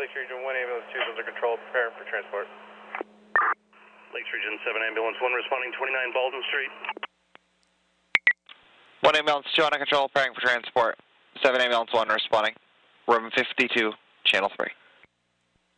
Lakes Region 1, ambulance 2 is under control, preparing for transport. Lakes Region 7, ambulance 1 responding, 29 Baldwin Street. 1 ambulance 2 under control, preparing for transport. 7 ambulance 1 responding. Room 52, channel 3.